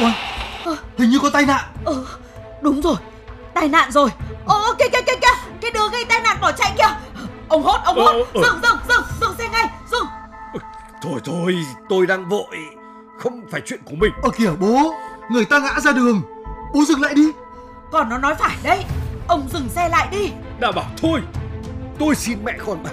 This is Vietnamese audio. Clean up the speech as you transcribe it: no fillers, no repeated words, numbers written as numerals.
Ôi, hình như có tai nạn. Đúng rồi, tai nạn rồi. Kìa, cái đứa gây tai nạn bỏ chạy kìa. Ông hốt, dừng xe ngay, dừng. Thôi, tôi đang vội, không phải chuyện của mình. Kìa bố, người ta ngã ra đường. Bố dừng lại đi. Còn nó nói phải đấy, ông dừng xe lại đi. Đã bảo thôi, tôi xin mẹ con